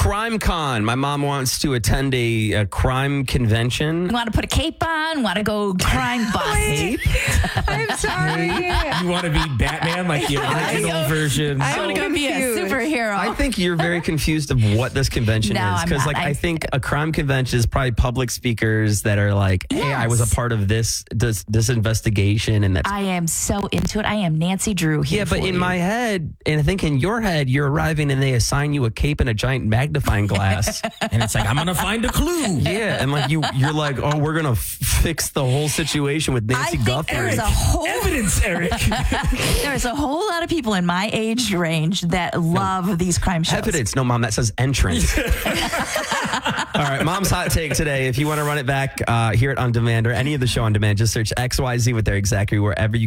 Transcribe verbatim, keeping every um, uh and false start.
Crime Con. My mom wants to attend a, a crime convention. Want to put a cape on? Want to go crime bust? I'm sorry. You want to be Batman, like the original version? I- I want to I'm go be a confused. superhero. I think you're very confused of what this convention No, is. I'm Because not. like I, I- think a crime convention is probably public speakers that are like, hey, I was a Yes. part of this this, this investigation and that's I am so into it. I am Nancy Drew here. yeah, but for in you. my head, and I think in your head, you're arriving and they assign you a cape and a giant magnifying glass. And it's like, I'm going to find a clue. Yeah, and like you, you're like, oh, we're gonna f- fix the whole situation with I Nancy think Guthrie. there's a whole Evidence, Eric. there's a whole lot of people in my age range that love these crime shows. Evidence, no, mom, that says entrance. All right, mom's hot take today. If you want to run it back, uh, hear it on demand or any of the show on demand, just search X Y Z with their exactly wherever you.